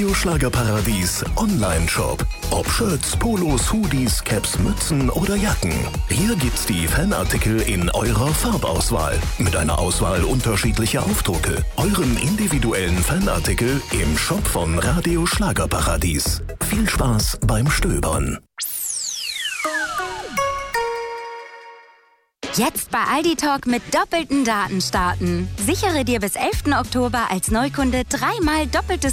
Schlagerparadies Online-Shop. Ob Shirts, Polos, Hoodies, Caps, Mützen oder Jacken. Hier gibt's die Fanartikel in eurer Farbauswahl. Mit einer Auswahl unterschiedlicher Aufdrucke. Euren individuellen Fanartikel im Shop von Radio Schlagerparadies. Viel Spaß beim Stöbern. Jetzt bei Aldi Talk mit doppelten Daten starten. Sichere dir bis 11. Oktober als Neukunde 3-mal doppeltes